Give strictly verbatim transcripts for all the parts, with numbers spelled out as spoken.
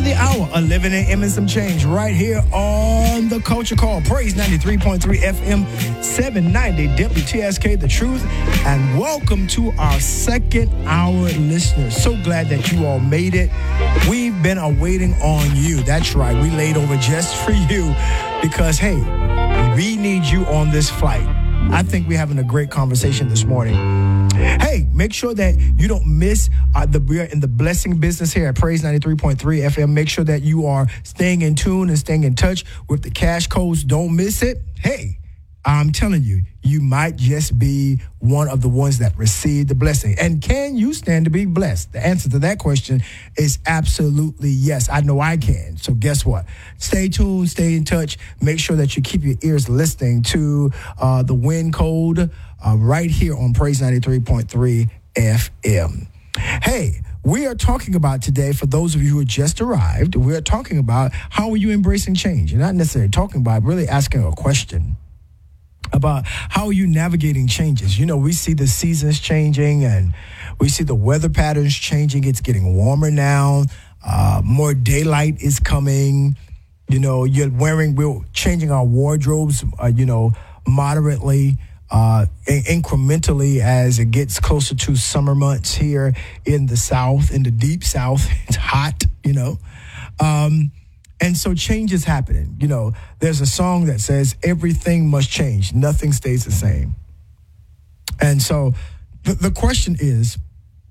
the hour, eleven a.m. and some change, right here on The Culture Call. Praise ninety-three point three F M, seven ninety W T S K, The Truth. And welcome to our second hour, listeners. So glad that you all made it. We've been awaiting on you. That's right. We laid over just for you because, hey, we need you on this flight. I think we're having a great conversation this morning. Hey, make sure that you don't miss uh, the we're in the blessing business here at Praise ninety-three point three F M. Make sure that you are staying in tune and staying in touch with the cash codes. Don't miss it. Hey, I'm telling you, you might just be one of the ones that receive the blessing. And can you stand to be blessed? The answer to that question is absolutely yes. I know I can. So guess what? Stay tuned, stay in touch. Make sure that you keep your ears listening to uh, the win code uh, right here on Praise ninety-three point three F M. Hey, we are talking about today, for those of you who just arrived, we are talking about how are you embracing change? You're not necessarily talking about, really asking a question about how are you navigating changes. You know, we see the seasons changing and we see the weather patterns changing. It's getting warmer now. Uh, more daylight is coming. You know, you're wearing, we're changing our wardrobes, uh, you know, moderately, uh, incrementally as it gets closer to summer months here in the South, in the deep South. It's hot, you know. Um, And so change is happening. You know, there's a song that says everything must change. Nothing stays the same. And so the, the question is,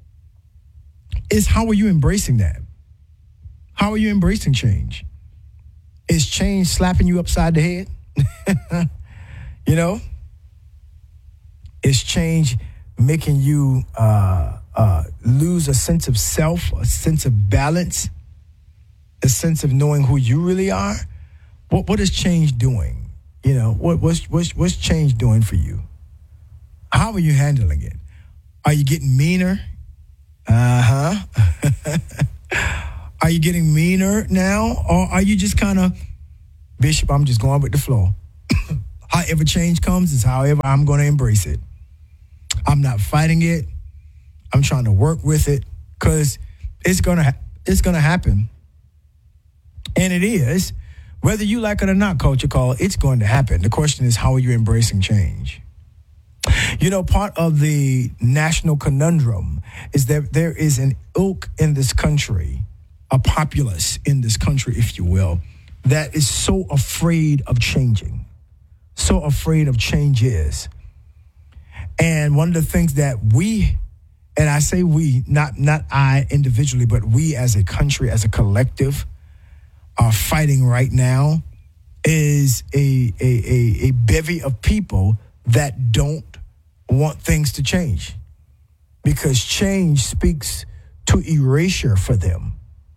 is how are you embracing that? How are you embracing change? Is change slapping you upside the head? You know? Is change making you uh, uh, lose a sense of self, a sense of balance? A sense of knowing who you really are? What what is change doing? You know, what what's what's what's change doing for you? How are you handling it? Are you getting meaner? Uh-huh. Are you getting meaner now? Or are you just kind of, Bishop, I'm just going with the flow. However change comes is however I'm going to embrace it. I'm not fighting it. I'm trying to work with it because it's gonna ha- it's gonna happen. And it is, whether you like it or not, Culture Call, it's going to happen. The question is, how are you embracing change? You know, part of the national conundrum is that there is an ilk in this country, a populace in this country, if you will, that is so afraid of changing, so afraid of changes. And one of the things that we, and I say we, not, not I individually, but we as a country, as a collective, are fighting right now is a, a, a, a bevy of people that don't want things to change because change speaks to erasure for them.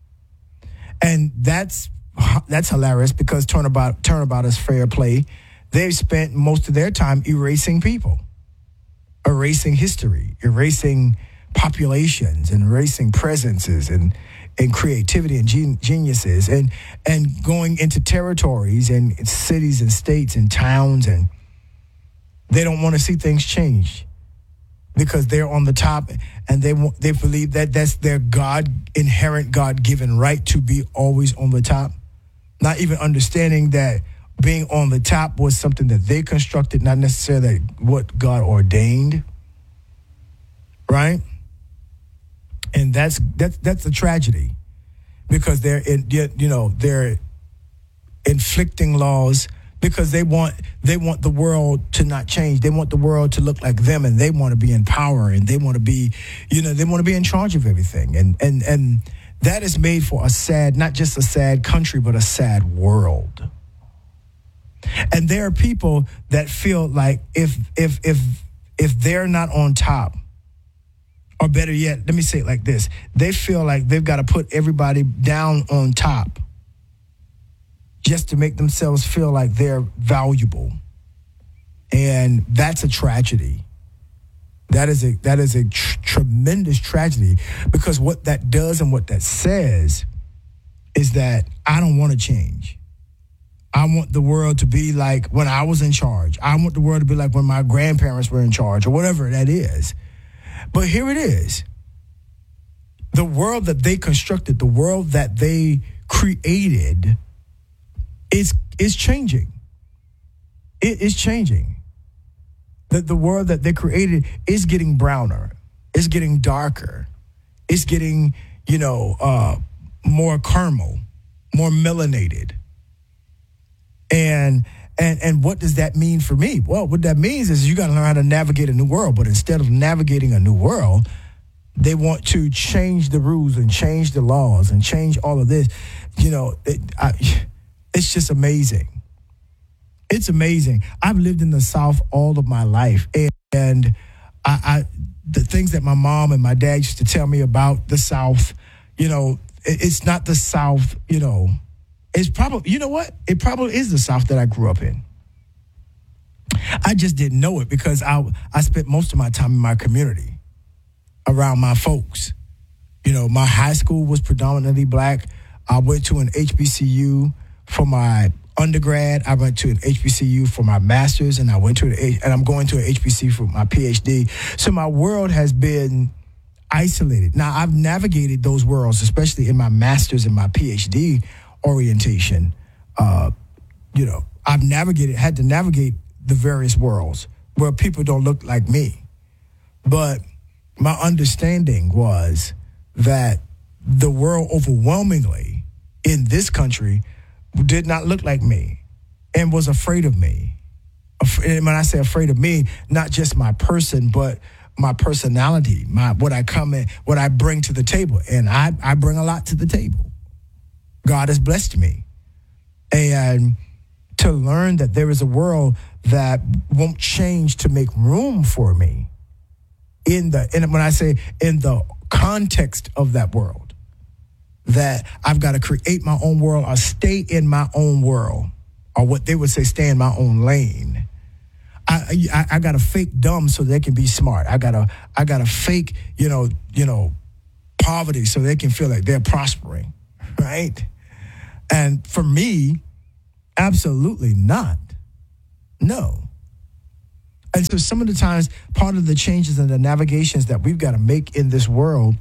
And that's that's hilarious because turnabout, turnabout is fair play. They've spent most of their time erasing people, erasing history, erasing populations, and erasing presences and and creativity and gen- geniuses and and going into territories and cities and states and towns, and they don't want to see things change because they're on the top and they want, they believe that that's their God inherent God-given right to be always on the top, not even understanding that being on the top was something that they constructed, not necessarily what God ordained, right? And that's that's that's a tragedy because they're in, you know they're inflicting laws because they want they want the world to not change. They want the world to look like them, and they want to be in power, and they want to be you know they want to be in charge of everything, and and and that is made for a sad, not just a sad country, but a sad world. And there are people that feel like if if if if they're not on top. Or better yet, let me say it like this. They feel like they've got to put everybody down on top just to make themselves feel like they're valuable. And that's a tragedy. That is a that is a tr- tremendous tragedy because what that does and what that says is that I don't want to change. I want the world to be like when I was in charge. I want the world to be like when my grandparents were in charge or whatever that is. But here it is. The world that they constructed, the world that they created is is changing. It is changing. The, the world that they created is getting browner. It's getting darker. It's getting, you know, uh, more caramel, more melanated. And and and what does that mean for me? Well, what that means is you got to learn how to navigate a new world. But instead of navigating a new world, they want to change the rules and change the laws and change all of this. You know, it, I, it's just amazing. It's amazing. I've lived in the South all of my life, and, and I, I the things that my mom and my dad used to tell me about the South, you know, it, it's not the South, you know. It's probably, you know what? It probably is the South that I grew up in. I just didn't know it because I I spent most of my time in my community around my folks. You know, my high school was predominantly black. I went to an H B C U for my undergrad. I went to an H B C U for my master's, and I went to an, and I'm going to an H B C U for my PhD. So my world has been isolated. Now I've navigated those worlds, especially in my master's and my PhD orientation. Uh, you know, I've navigated, had to navigate the various worlds where people don't look like me. But my understanding was that the world overwhelmingly in this country did not look like me and was afraid of me. And when I say afraid of me, not just my person, but my personality, my what I come in, what I bring to the table. And I, I bring a lot to the table. God has blessed me. And to learn that there is a world that won't change to make room for me in the, and when I say in the context of that world, that I've got to create my own world or stay in my own world, or what they would say, stay in my own lane. I, I, I got to fake dumb so they can be smart. I got to, I got to fake, you know, you know, poverty so they can feel like they're prospering, right? And for me, absolutely not. No. And so some of the times, part of the changes and the navigations that we've got to make in this world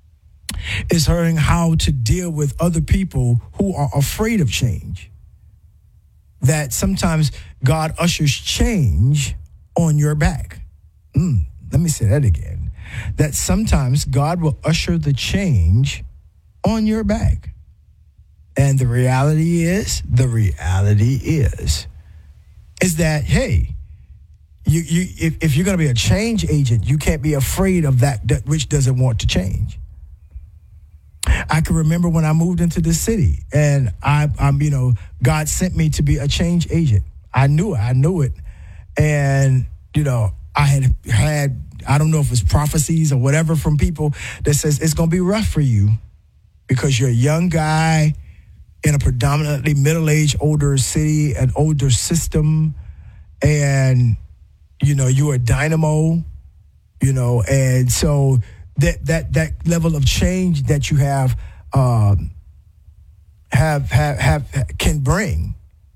is learning how to deal with other people who are afraid of change. That sometimes God ushers change on your back. Mm, let me say that again. That sometimes God will usher the change on your back. And the reality is, the reality is, is that, hey, you, you, if, if you're going to be a change agent, you can't be afraid of that, that which doesn't want to change. I can remember when I moved into this city, and I, I'm, you know, God sent me to be a change agent. I knew it. I knew it. And, you know, I had had, I don't know if it's prophecies or whatever from people that says it's going to be rough for you because you're a young guy in a predominantly middle-aged, older city, an older system, and, you know, you're a dynamo, you know, and so that that that level of change that you have um, have, have have can bring,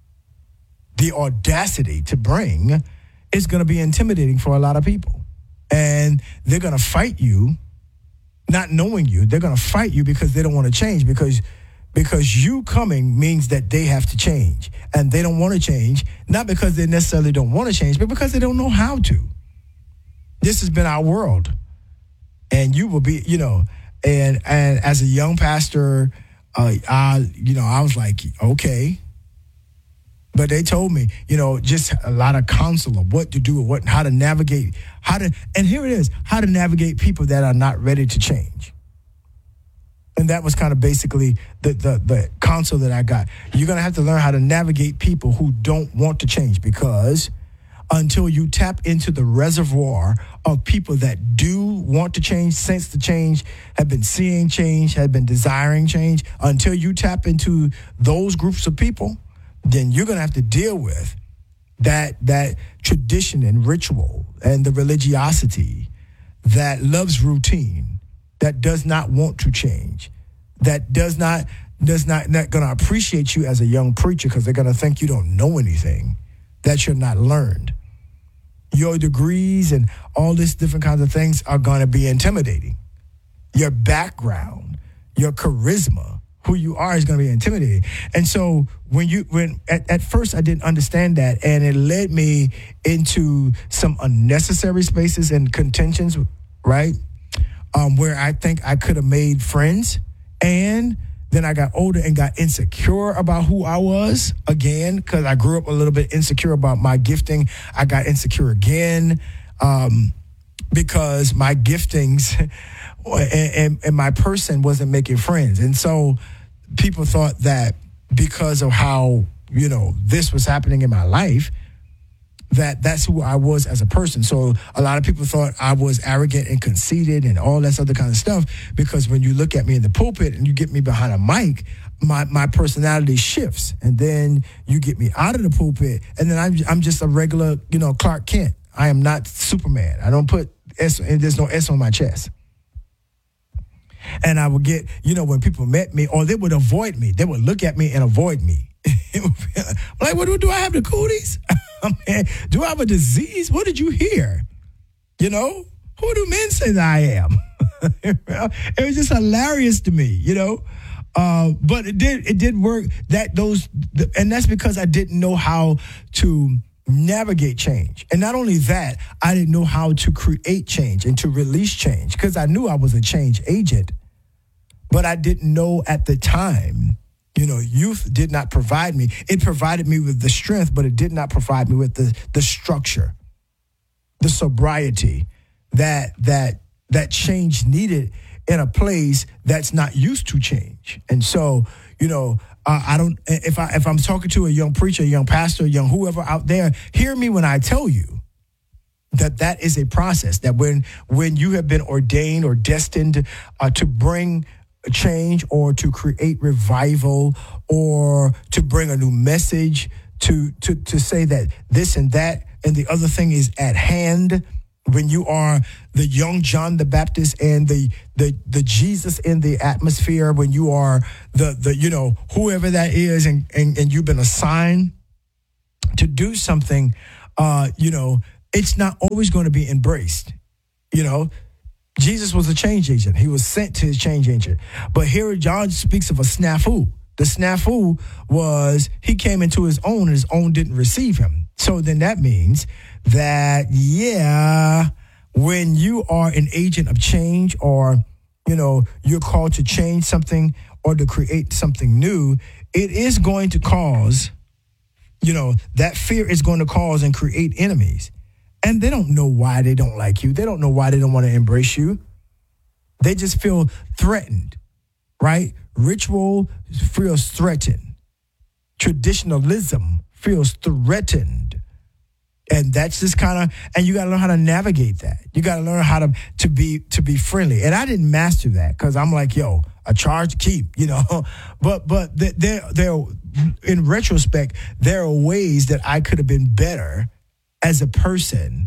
the audacity to bring, is going to be intimidating for a lot of people. And they're going to fight you, not knowing you. They're going to fight you because they don't want to change, because Because you coming means that they have to change. And they don't want to change, not because they necessarily don't want to change, but because they don't know how to. This has been our world. And you will be, you know, and and as a young pastor, uh, I, you know, I was like, okay. But they told me, you know, just a lot of counsel of what to do, what, how to navigate, how to, and here it is, how to navigate people that are not ready to change. And that was kind of basically the, the, the counsel that I got. You're going to have to learn how to navigate people who don't want to change, because until you tap into the reservoir of people that do want to change, sense the change, have been seeing change, have been desiring change, until you tap into those groups of people, then you're going to have to deal with that, that tradition and ritual and the religiosity that loves routine, that does not want to change, that does not does not not going to appreciate you as a young preacher because they're going to think you don't know anything, that you're not learned. Your degrees and all these different kinds of things are going to be intimidating. Your background, your charisma, who you are is going to be intimidating. And so when you when at, at first I didn't understand that, and it led me into some unnecessary spaces and contentions, right? Um, where I think I could have made friends, and then I got older and got insecure about who I was again, because I grew up a little bit insecure about my gifting. I got insecure again um, because my giftings and, and, and my person wasn't making friends. And so people thought that because of how, you know, this was happening in my life, that that's who I was as a person. So a lot of people thought I was arrogant and conceited and all that other kind of stuff, because when you look at me in the pulpit and you get me behind a mic, my, my personality shifts. And then you get me out of the pulpit, and then I'm, I'm just a regular, you know, Clark Kent. I am not Superman. I don't put S, and there's no S on my chest. And I would get, you know, when people met me, or they would avoid me, they would look at me and avoid me. Like, what do, do I have the cooties? Man, do I have a disease? What did you hear? You know, who do men say that I am? It was just hilarious to me, you know. Uh, but it did it did work. That those, and that's because I didn't know how to navigate change. And not only that, I didn't know how to create change and to release change, because I knew I was a change agent, but I didn't know at the time. You know, youth did not provide me. It provided me with the strength, but it did not provide me with the the structure, the sobriety that that that change needed in a place that's not used to change. And so, you know, uh, I don't. If I if I'm talking to a young preacher, a young pastor, a young whoever out there, hear me when I tell you that that is a process. That when when you have been ordained or destined uh, to bring change, or to create revival, or to bring a new message, to to to say that this and that and the other thing is at hand, when you are the young John the Baptist and the the the Jesus in the atmosphere, when you are the the you know whoever that is, and and, and you've been assigned to do something, uh you know it's not always going to be embraced. you know Jesus was a change agent. He was sent to his change agent. But here John speaks of a snafu. The snafu was he came into his own and his own didn't receive him. So then that means that, yeah, when you are an agent of change, or, you know, you're called to change something or to create something new, it is going to cause, you know, that fear is going to cause and create enemies. And they don't know why they don't like you. They don't know why they don't want to embrace you. They just feel threatened, right? Ritual feels threatened. Traditionalism feels threatened. And that's just kind of, and you got to learn how to navigate that. You got to learn how to, to be, to be friendly. And I didn't master that, because I'm like, yo, a charge to keep, you know, but, but there, there, in retrospect, there are ways that I could have been better as a person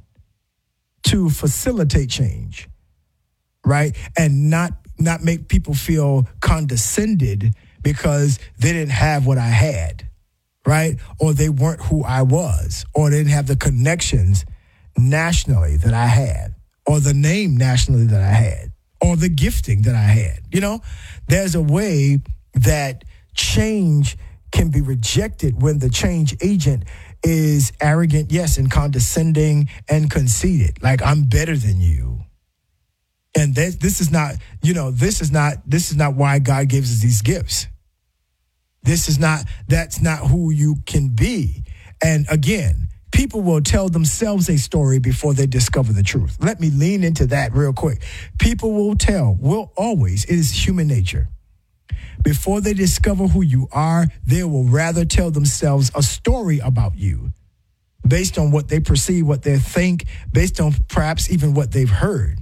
to facilitate change, right? And not not make people feel condescended because they didn't have what I had, right? Or they weren't who I was, or they didn't have the connections nationally that I had, or the name nationally that I had, or the gifting that I had. You know, there's a way that change can be rejected when the change agent is arrogant, yes, and condescending and conceited. Like, I'm better than you. And this, this is not, you know, this is not, this is not why God gives us these gifts. This is not, that's not who you can be. And again, people will tell themselves a story before they discover the truth. Let me lean into that real quick. People will tell, will always, it is human nature. Before they discover who you are, they will rather tell themselves a story about you based on what they perceive, what they think, based on perhaps even what they've heard,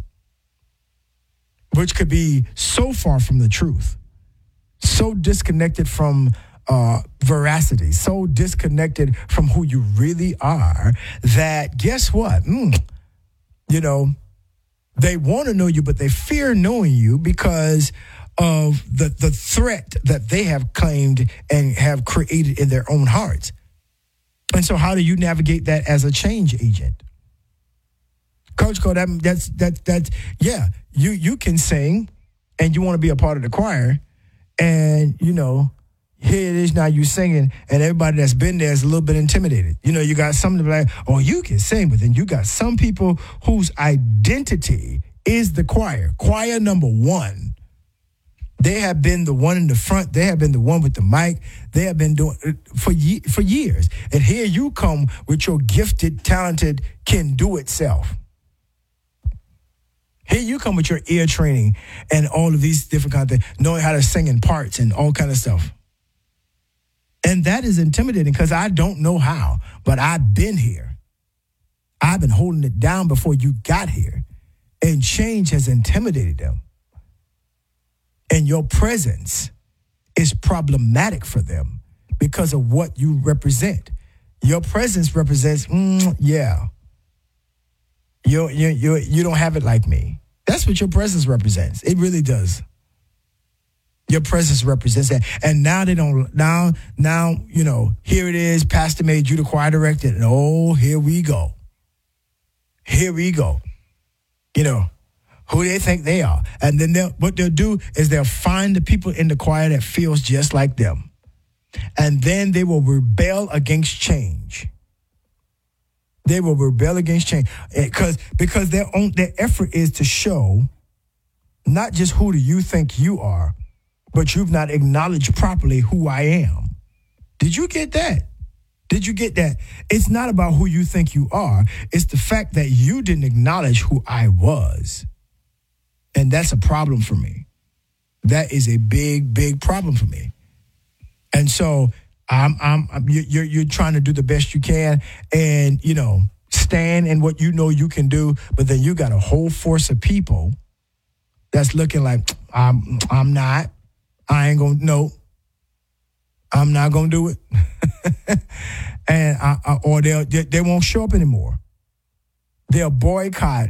which could be so far from the truth, so disconnected from uh, veracity, so disconnected from who you really are, that guess what? Mm, you know, they want to know you, but they fear knowing you because of the, the threat that they have claimed and have created in their own hearts. And so how do you navigate that as a change agent? Coach Cole, that, that's, that, that's, yeah, you, you can sing and you want to be a part of the choir, And, you know, here it is now you singing, and everybody that's been there is a little bit intimidated. You know, you got some to be like, oh, you can sing, but then you got some people whose identity is the choir. Choir number one. They have been the one in the front. They have been the one with the mic. They have been doing it for ye- for years. And here you come with your gifted, talented, can do it self. Here you come with your ear training and all of these different kind of things, knowing how to sing in parts and all kind of stuff. And that is intimidating because I don't know how, but I've been here. I've been holding it down before you got here. And change has intimidated them. And your presence is problematic for them because of what you represent. Your presence represents, mm, yeah, you you you you don't have it like me. That's what your presence represents. It really does. Your presence represents that. And now they don't, now, now, you know, here it is, Pastor made you the choir director. And oh, here we go. Here we go. You know, who they think they are. And then they'll, what they'll do is they'll find the people in the choir that feels just like them. And then they will rebel against change. They will rebel against change. Because because their own their effort is to show not just who do you think you are, but you've not acknowledged properly who I am. Did you get that? Did you get that? It's not about who you think you are. It's the fact that you didn't acknowledge who I was. And that's a problem for me. That is a big, big problem for me. And so I'm, I'm, I'm you're, you're trying to do the best you can and, you know, stand in what you know you can do. But then you got a whole force of people that's looking like, I'm, I'm not. I ain't going to, no. I'm not going to do it. and I, I, or they'll, they, they won't show up anymore. They'll boycott.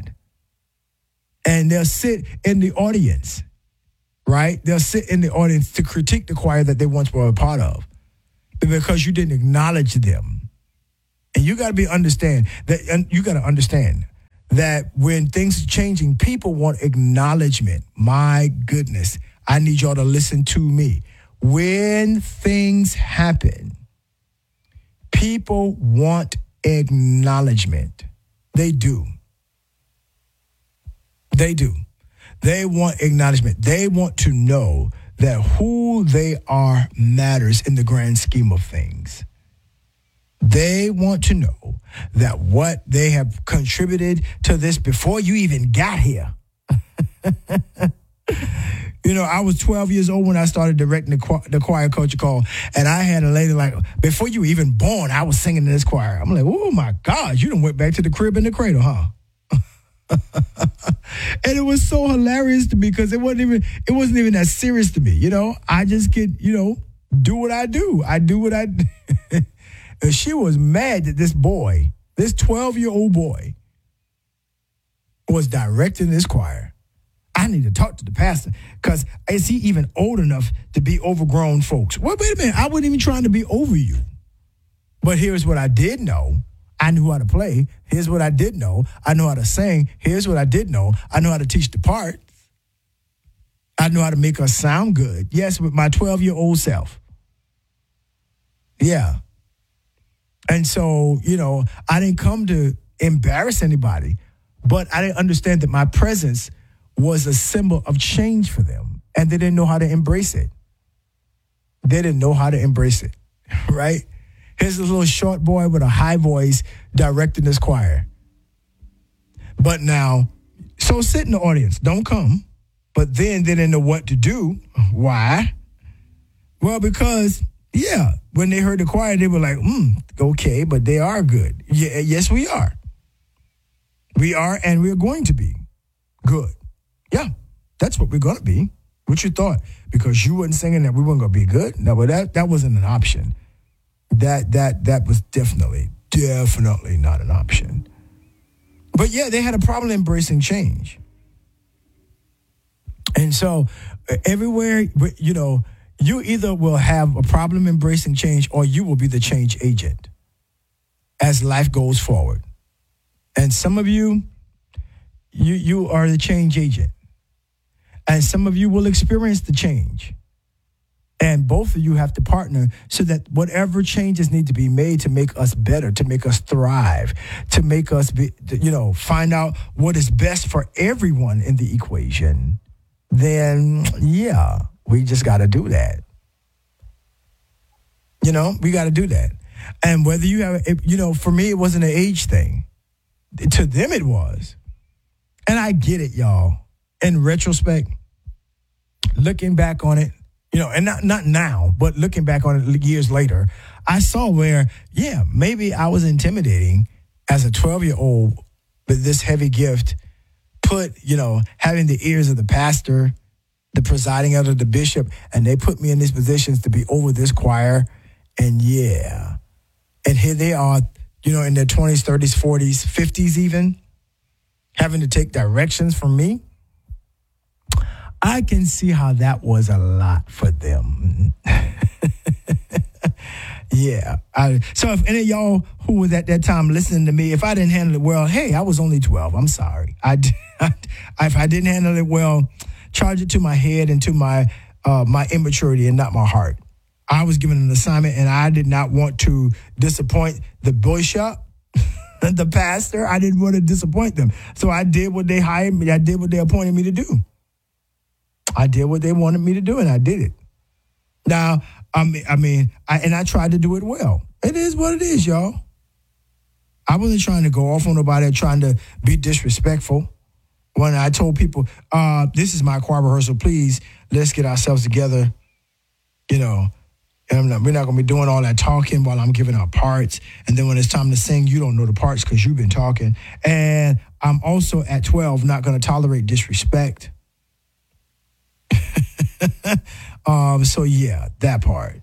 And they'll sit in the audience, right? They'll sit in the audience to critique the choir that they once were a part of because you didn't acknowledge them. And you got to be understand that, and you got to understand that when things are changing, people want acknowledgement. My goodness, I need y'all to listen to me. When things happen, people want acknowledgement. They do. They do. They want acknowledgement. They want to know that who they are matters in the grand scheme of things. They want to know that what they have contributed to this before you even got here. You know, I was twelve years old when I started directing the choir, the choir culture call, and I had a lady like, before you were even born, I was singing in this choir. I'm like, oh my God, you done went back to the crib in the cradle, huh? And it was so hilarious to me because it wasn't even it wasn't even that serious to me. You know, I just get, you know, do what I do. I do what I do. And she was mad that this boy, this twelve-year-old boy, was directing this choir. I need to talk to the pastor because is he even old enough to be overgrown folks? Well, wait a minute. I wasn't even trying to be over you. But here's what I did know. I knew how to play. Here's what I did know. I know how to sing. Here's what I did know. I know how to teach the parts. I know how to make us sound good. Yes, with my twelve-year-old self. Yeah. And so, you know, I didn't come to embarrass anybody, but I didn't understand that my presence was a symbol of change for them, and they didn't know how to embrace it. They didn't know how to embrace it, right? Here's this little short boy with a high voice directing this choir. But now, so sit in the audience. Don't come. But then they didn't know what to do. Why? Well, because, yeah, when they heard the choir, they were like, hmm, okay, but they are good. Yeah, yes, we are. We are, and we're going to be good. Yeah, that's what we're going to be. What you thought? Because you weren't singing that we weren't going to be good? No, but that, that wasn't an option. That that that was definitely, definitely not an option. But yeah, they had a problem embracing change. And so everywhere, you know, you either will have a problem embracing change or you will be the change agent as life goes forward. And some of you, you you are the change agent. And some of you will experience the change. And both of you have to partner so that whatever changes need to be made to make us better, to make us thrive, to make us, be, you know, find out what is best for everyone in the equation, then yeah, we just got to do that. You know, we got to do that. And whether you have, you know, for me, it wasn't an age thing. To them, it was. And I get it, y'all. In retrospect, looking back on it, you know, and not not now, but looking back on it years later, I saw where, yeah, maybe I was intimidating as a twelve-year-old with this heavy gift, put, you know, having the ears of the pastor, the presiding elder, the bishop, and they put me in these positions to be over this choir. And yeah, and here they are, you know, in their twenties, thirties, forties, fifties even, having to take directions from me. I can see how that was a lot for them. Yeah. I, so if any of y'all who was at that time listening to me, if I didn't handle it well, hey, I was only twelve. I'm sorry. I, I if I didn't handle it well, charge it to my head and to my uh, my immaturity and not my heart. I was given an assignment and I did not want to disappoint the bishop, the pastor. I didn't want to disappoint them. So I did what they hired me. I did what they appointed me to do. I did what they wanted me to do, and I did it. Now, I mean, I mean, I, and I tried to do it well. It is what it is, y'all. I wasn't trying to go off on nobody, trying to be disrespectful. When I told people, uh, this is my choir rehearsal, please, let's get ourselves together, you know, and I'm not, we're not going to be doing all that talking while I'm giving out parts. And then when it's time to sing, you don't know the parts because you've been talking. And I'm also at twelve not going to tolerate disrespect. um, so yeah, that part.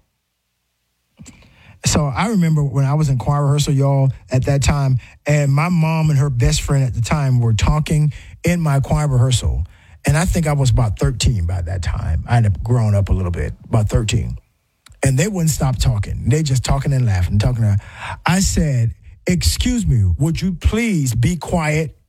So I remember when I was in choir rehearsal, y'all, at that time, and my mom and her best friend at the time were talking in my choir rehearsal. And I think I was about thirteen by that time. I had grown up a little bit, about thirteen. And they wouldn't stop talking. They just talking and laughing, talking. And I said, excuse me, would you please be quiet